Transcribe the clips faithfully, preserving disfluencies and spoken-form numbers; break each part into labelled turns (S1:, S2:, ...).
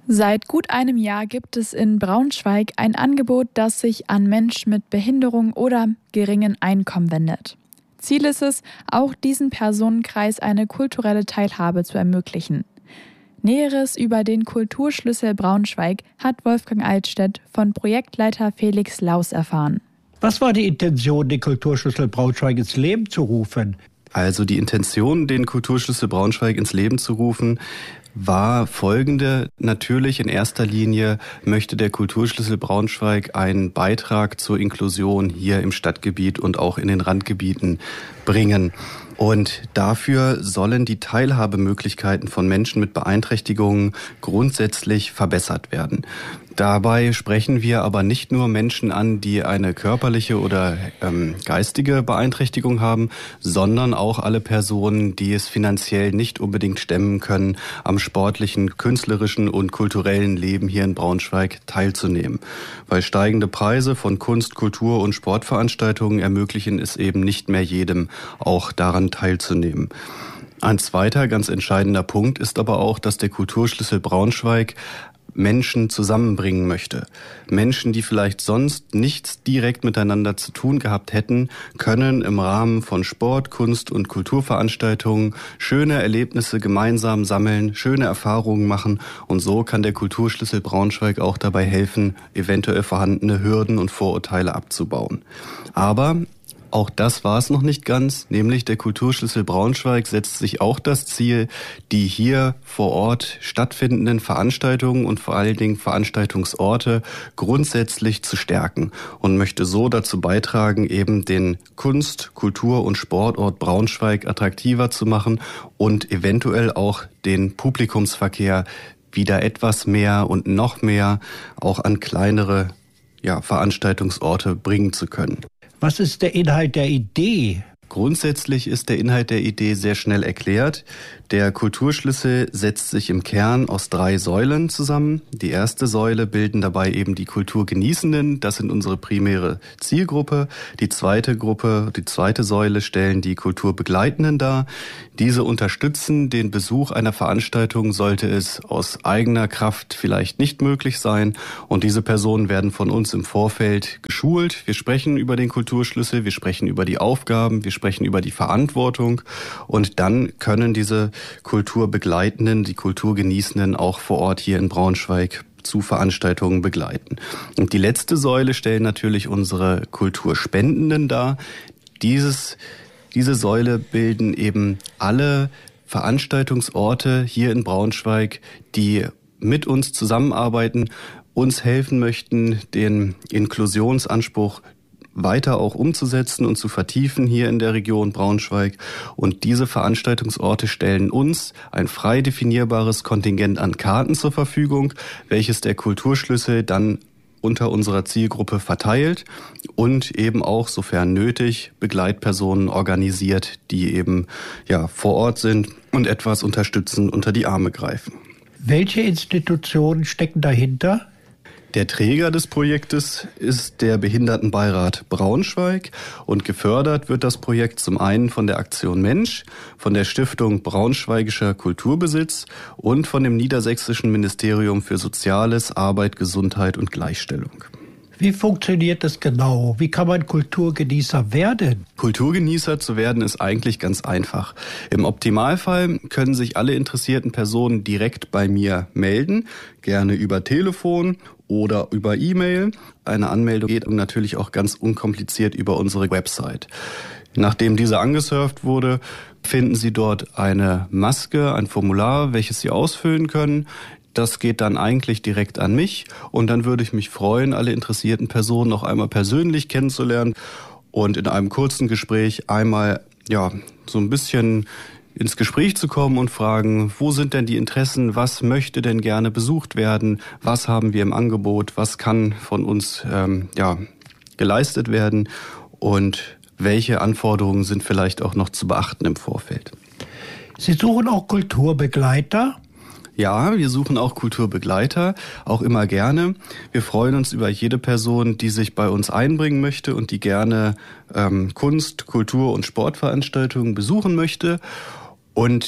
S1: Seit gut einem Jahr gibt es in Braunschweig ein Angebot, das sich an Menschen mit Behinderung oder geringem Einkommen wendet. Ziel ist es, auch diesem Personenkreis eine kulturelle Teilhabe zu ermöglichen. Näheres über den Kulturschlüssel Braunschweig hat Wolfgang Altstedt von Projektleiter Felix Laus erfahren.
S2: Was war die Intention, den Kulturschlüssel Braunschweig ins Leben zu rufen?
S3: Also die Intention, den Kulturschlüssel Braunschweig ins Leben zu rufen, war folgende. Natürlich in erster Linie möchte der Kulturschlüssel Braunschweig einen Beitrag zur Inklusion hier im Stadtgebiet und auch in den Randgebieten bringen. Und dafür sollen die Teilhabemöglichkeiten von Menschen mit Beeinträchtigungen grundsätzlich verbessert werden. Dabei sprechen wir aber nicht nur Menschen an, die eine körperliche oder ähm, geistige Beeinträchtigung haben, sondern auch alle Personen, die es finanziell nicht unbedingt stemmen können, am sportlichen, künstlerischen und kulturellen Leben hier in Braunschweig teilzunehmen. Weil steigende Preise von Kunst-, Kultur- und Sportveranstaltungen ermöglichen es eben nicht mehr jedem, auch daran teilzunehmen. Ein zweiter ganz entscheidender Punkt ist aber auch, dass der Kulturschlüssel Braunschweig Menschen zusammenbringen möchte. Menschen, die vielleicht sonst nichts direkt miteinander zu tun gehabt hätten, können im Rahmen von Sport, Kunst und Kulturveranstaltungen schöne Erlebnisse gemeinsam sammeln, schöne Erfahrungen machen, und so kann der Kulturschlüssel Braunschweig auch dabei helfen, eventuell vorhandene Hürden und Vorurteile abzubauen. Aber auch das war es noch nicht ganz, nämlich der Kulturschlüssel Braunschweig setzt sich auch das Ziel, die hier vor Ort stattfindenden Veranstaltungen und vor allen Dingen Veranstaltungsorte grundsätzlich zu stärken und möchte so dazu beitragen, eben den Kunst-, Kultur- und Sportort Braunschweig attraktiver zu machen und eventuell auch den Publikumsverkehr wieder etwas mehr und noch mehr auch an kleinere ja, Veranstaltungsorte bringen zu können.
S2: Was ist der Inhalt der Idee?
S3: Grundsätzlich ist der Inhalt der Idee sehr schnell erklärt. Der Kulturschlüssel setzt sich im Kern aus drei Säulen zusammen. Die erste Säule bilden dabei eben die Kulturgenießenden. Das sind unsere primäre Zielgruppe. Die zweite Gruppe, die zweite Säule stellen die Kulturbegleitenden dar. Diese unterstützen den Besuch einer Veranstaltung, sollte es aus eigener Kraft vielleicht nicht möglich sein. Und diese Personen werden von uns im Vorfeld geschult. Wir sprechen über den Kulturschlüssel, wir sprechen über die Aufgaben, wir sprechen über die Verantwortung. Und dann können diese Kulturbegleitenden, die Kulturgenießenden auch vor Ort hier in Braunschweig zu Veranstaltungen begleiten. Und die letzte Säule stellen natürlich unsere Kulturspendenden dar. Dieses, diese Säule bilden eben alle Veranstaltungsorte hier in Braunschweig, die mit uns zusammenarbeiten, uns helfen möchten, den Inklusionsanspruch weiter auch umzusetzen und zu vertiefen hier in der Region Braunschweig. Und diese Veranstaltungsorte stellen uns ein frei definierbares Kontingent an Karten zur Verfügung, welches der Kulturschlüssel dann unter unserer Zielgruppe verteilt und eben auch, sofern nötig, Begleitpersonen organisiert, die eben ja vor Ort sind und etwas unterstützend unter die Arme greifen.
S2: Welche Institutionen stecken dahinter?
S3: Der Träger des Projektes ist der Behindertenbeirat Braunschweig und gefördert wird das Projekt zum einen von der Aktion Mensch, von der Stiftung Braunschweigischer Kulturbesitz und von dem Niedersächsischen Ministerium für Soziales, Arbeit, Gesundheit und Gleichstellung.
S2: Wie funktioniert das genau? Wie kann man Kulturgenießer werden?
S3: Kulturgenießer zu werden ist eigentlich ganz einfach. Im Optimalfall können sich alle interessierten Personen direkt bei mir melden, gerne über Telefon oder über E-Mail. Eine Anmeldung geht natürlich auch ganz unkompliziert über unsere Website. Nachdem diese angesurft wurde, finden Sie dort eine Maske, ein Formular, welches Sie ausfüllen können. Das geht dann eigentlich direkt an mich und dann würde ich mich freuen, alle interessierten Personen noch einmal persönlich kennenzulernen und in einem kurzen Gespräch einmal ja so ein bisschen ins Gespräch zu kommen und fragen, wo sind denn die Interessen, was möchte denn gerne besucht werden, was haben wir im Angebot, was kann von uns ähm, ja geleistet werden und welche Anforderungen sind vielleicht auch noch zu beachten im Vorfeld.
S2: Sie suchen auch Kulturbegleiter?
S3: Ja, wir suchen auch Kulturbegleiter, auch immer gerne. Wir freuen uns über jede Person, die sich bei uns einbringen möchte und die gerne ähm, Kunst-, Kultur- und Sportveranstaltungen besuchen möchte. Und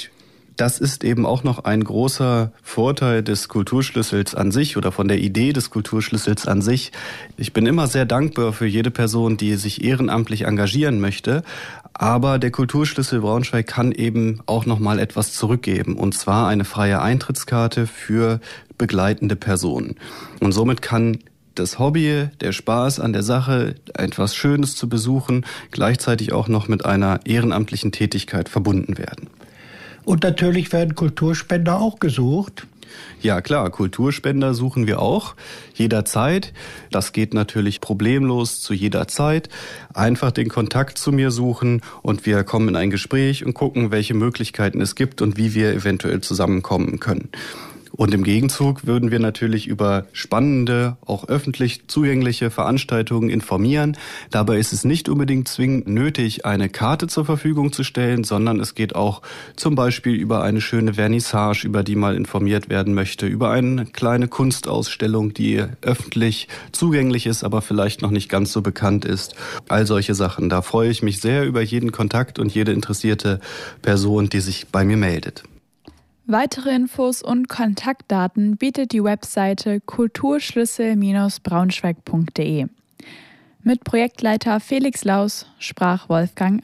S3: Das ist eben auch noch ein großer Vorteil des Kulturschlüssels an sich oder von der Idee des Kulturschlüssels an sich. Ich bin immer sehr dankbar für jede Person, die sich ehrenamtlich engagieren möchte. Aber der Kulturschlüssel Braunschweig kann eben auch noch mal etwas zurückgeben. Und zwar eine freie Eintrittskarte für begleitende Personen. Und somit kann das Hobby, der Spaß an der Sache, etwas Schönes zu besuchen, gleichzeitig auch noch mit einer ehrenamtlichen Tätigkeit verbunden werden.
S2: Und natürlich werden Kulturspender auch gesucht.
S3: Ja klar, Kulturspender suchen wir auch jederzeit. Das geht natürlich problemlos zu jeder Zeit. Einfach den Kontakt zu mir suchen und wir kommen in ein Gespräch und gucken, welche Möglichkeiten es gibt und wie wir eventuell zusammenkommen können. Und im Gegenzug würden wir natürlich über spannende, auch öffentlich zugängliche Veranstaltungen informieren. Dabei ist es nicht unbedingt zwingend nötig, eine Karte zur Verfügung zu stellen, sondern es geht auch zum Beispiel über eine schöne Vernissage, über die mal informiert werden möchte, über eine kleine Kunstausstellung, die öffentlich zugänglich ist, aber vielleicht noch nicht ganz so bekannt ist. All solche Sachen. Da freue ich mich sehr über jeden Kontakt und jede interessierte Person, die sich bei mir meldet.
S1: Weitere Infos und Kontaktdaten bietet die Webseite kulturschlüssel Bindestrich braunschweig punkt de. Mit Projektleiter Felix Laus sprach Wolfgang